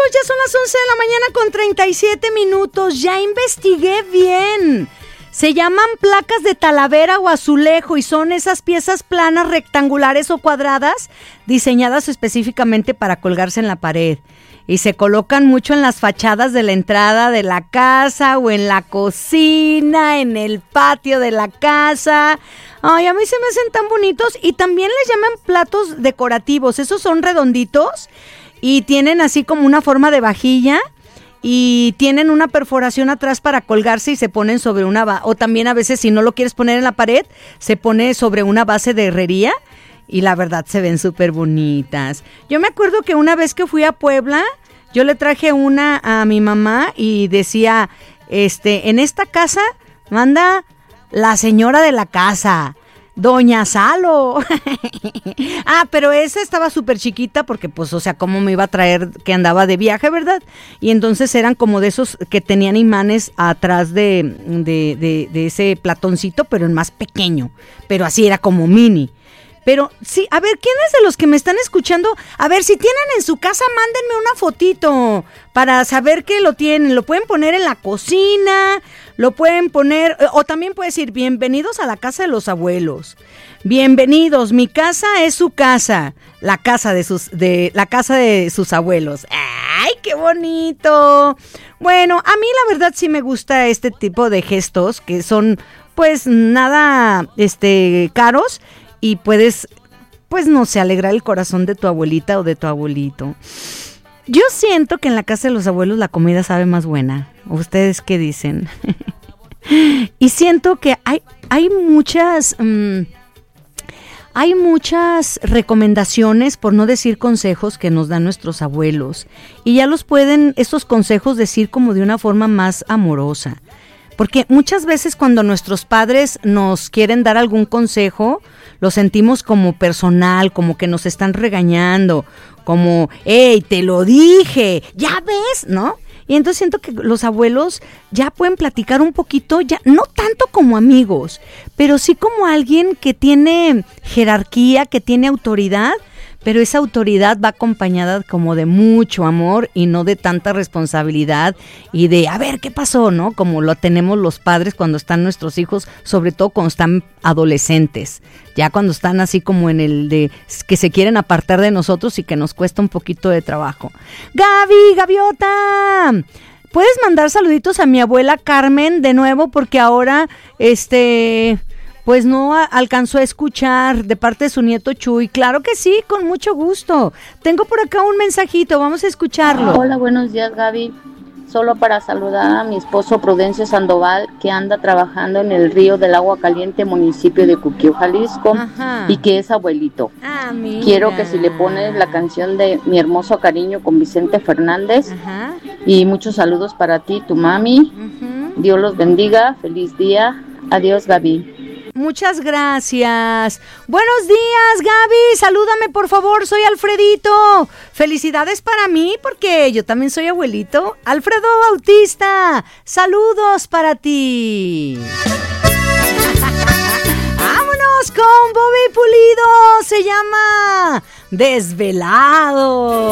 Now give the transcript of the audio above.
ya son las 11 de la mañana con 37 minutos. Ya investigué bien. Se llaman placas de talavera o azulejo y son esas piezas planas, rectangulares o cuadradas diseñadas específicamente para colgarse en la pared. Y se colocan mucho en las fachadas de la entrada de la casa o en la cocina, en el patio de la casa. Ay, a mí se me hacen tan bonitos y también les llaman platos decorativos. Esos son redonditos y tienen así como una forma de vajilla y tienen una perforación atrás para colgarse y se ponen sobre una base. O también a veces si no lo quieres poner en la pared, se pone sobre una base de herrería. Y la verdad se ven súper bonitas. Yo me acuerdo que una vez que fui a Puebla, yo le traje una a mi mamá y decía, en esta casa manda la señora de la casa, Doña Salo. Pero esa estaba súper chiquita porque pues, o sea, cómo me iba a traer que andaba de viaje, ¿verdad? Y entonces eran como de esos que tenían imanes atrás de ese platoncito, pero en más pequeño. Pero así era como mini. Pero sí, a ver, ¿quiénes de los que me están escuchando? A ver, si tienen en su casa, mándenme una fotito para saber que lo tienen. Lo pueden poner en la cocina, lo pueden poner, o también puede decir, bienvenidos a la casa de los abuelos. Bienvenidos, mi casa es su casa, la casa de sus abuelos. ¡Ay, qué bonito! Bueno, a mí la verdad sí me gusta este tipo de gestos que son, pues, nada, caros. Y puedes, pues no sé, alegrar el corazón de tu abuelita o de tu abuelito. Yo siento que en la casa de los abuelos la comida sabe más buena. ¿Ustedes qué dicen? Y siento que hay muchas recomendaciones, por no decir consejos, que nos dan nuestros abuelos. Y ya los pueden, estos consejos, decir como de una forma más amorosa. Porque muchas veces cuando nuestros padres nos quieren dar algún consejo, lo sentimos como personal, como que nos están regañando, como, ¡hey, te lo dije! ¿Ya ves? ¿No? Y entonces siento que los abuelos ya pueden platicar un poquito, ya no tanto como amigos, pero sí como alguien que tiene jerarquía, que tiene autoridad, pero esa autoridad va acompañada como de mucho amor y no de tanta responsabilidad y de, a ver, ¿qué pasó? ¿No? Como lo tenemos los padres cuando están nuestros hijos, sobre todo cuando están adolescentes, ya cuando están así como en el de que se quieren apartar de nosotros y que nos cuesta un poquito de trabajo. Gaviota, ¿puedes mandar saluditos a mi abuela Carmen de nuevo? Porque ahora, pues no alcanzó a escuchar de parte de su nieto Chuy. Claro que sí, con mucho gusto. Tengo por acá un mensajito, vamos a escucharlo. Hola, buenos días, Gaby. Solo para saludar a mi esposo Prudencio Sandoval, que anda trabajando en el Río del Agua Caliente, municipio de Cuquío, Jalisco. Ajá. Y que es abuelito. Mira. Quiero que si le pones la canción de Mi Hermoso Cariño con Vicente Fernández. Ajá. Y muchos saludos para ti, tu mami. Ajá. Dios los bendiga, feliz día. Adiós, Gaby. Muchas gracias. Buenos días, Gaby. Salúdame, por favor. Soy Alfredito. Felicidades para mí porque yo también soy abuelito. Alfredo Bautista. Saludos para ti. Vámonos con Bobby Pulido. Se llama Desvelado.